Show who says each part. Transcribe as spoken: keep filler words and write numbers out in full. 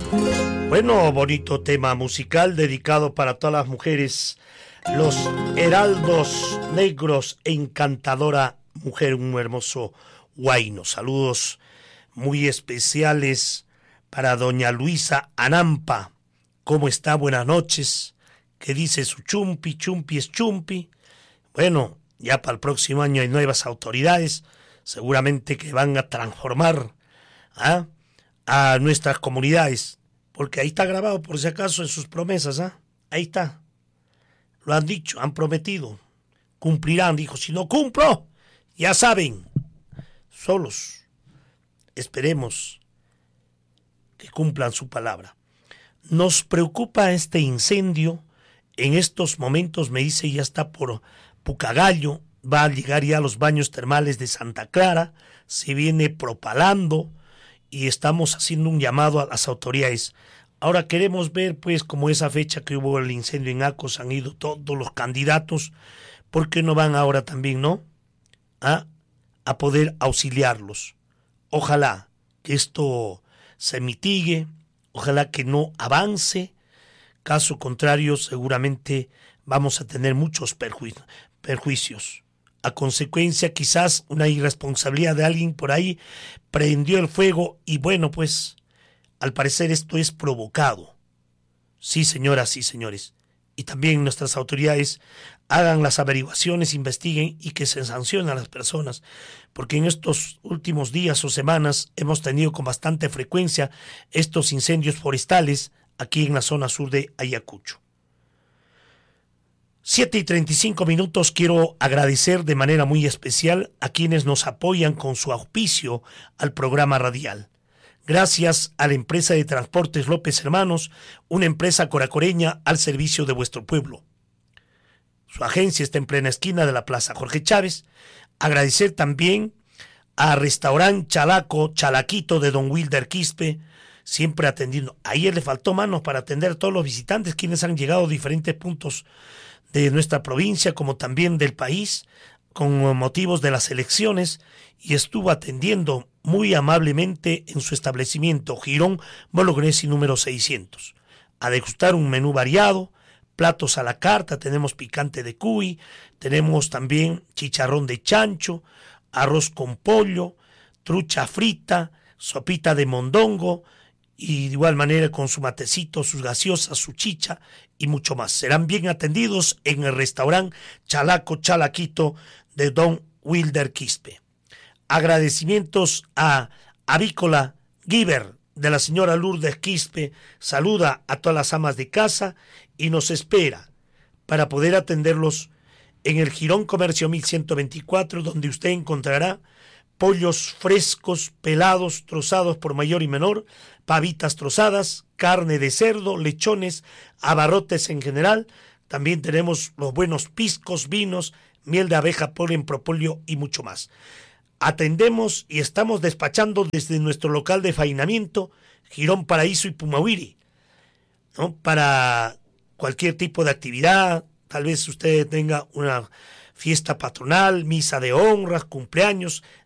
Speaker 1: Bueno, bonito tema musical dedicado para todas las mujeres, los heraldos negros, encantadora mujer, un hermoso huayno. Saludos muy especiales para doña Luisa Anampa. ¿Cómo está? Buenas noches. ¿Qué dice su chumpi? Chumpi es chumpi. Bueno, ya para el próximo año hay nuevas autoridades, seguramente que van a transformar ¿ah? a nuestras comunidades. Porque ahí está grabado, por si acaso, en sus promesas, ¿ah? Ahí está. Lo han dicho, han prometido. Cumplirán, dijo. Si no cumplo, ya saben. Solos. Esperemos que cumplan su palabra. Nos preocupa este incendio. En estos momentos, me dice, ya está por Pucagallo. Va a llegar ya a los baños termales de Santa Clara. Se viene propalando. Y estamos haciendo un llamado a las autoridades. Ahora queremos ver, pues, como esa fecha que hubo el incendio en Acos, han ido todos los candidatos, ¿por qué no van ahora también, no? ¿Ah? A poder auxiliarlos. Ojalá que esto se mitigue, ojalá que no avance, caso contrario seguramente vamos a tener muchos perju- perjuicios. A consecuencia, quizás una irresponsabilidad de alguien por ahí prendió el fuego y bueno, pues, al parecer esto es provocado. Sí, señoras y señores. Y también nuestras autoridades hagan las averiguaciones, investiguen y que se sancionen a las personas. Porque en estos últimos días o semanas hemos tenido con bastante frecuencia estos incendios forestales aquí en la zona sur de Ayacucho. siete y treinta y cinco minutos. Quiero agradecer de manera muy especial a quienes nos apoyan con su auspicio al programa radial. Gracias a la empresa de Transportes López Hermanos, una empresa coracoreña al servicio de vuestro pueblo. Su agencia está en plena esquina de la Plaza Jorge Chávez. Agradecer también a Restaurant Chalaco, Chalaquito de Don Wilder Quispe, siempre atendiendo. Ayer le faltó manos para atender a todos los visitantes quienes han llegado a diferentes puntos de nuestra provincia como también del país con motivos de las elecciones y estuvo atendiendo muy amablemente en su establecimiento Girón Bolognesi número seiscientos. A degustar un menú variado, platos a la carta, tenemos picante de cuy, tenemos también chicharrón de chancho, arroz con pollo, trucha frita, sopita de mondongo, y de igual manera con su matecito, sus gaseosas, su chicha y mucho más. Serán bien atendidos en el restaurante Chalaco Chalaquito de Don Wilder Quispe. Agradecimientos a Avícola Giver de la señora Lourdes Quispe. Saluda a todas las amas de casa y nos espera para poder atenderlos en el Girón Comercio mil ciento veinticuatro, donde usted encontrará pollos frescos, pelados, trozados por mayor y menor, pavitas trozadas, carne de cerdo, lechones, abarrotes en general. También tenemos los buenos piscos, vinos, miel de abeja, polen, propóleo y mucho más. Atendemos y estamos despachando desde nuestro local de faenamiento, Girón Paraíso y Pumahuiri, ¿no? Para cualquier tipo de actividad, tal vez usted tenga una fiesta patronal, misa de honras, cumpleaños,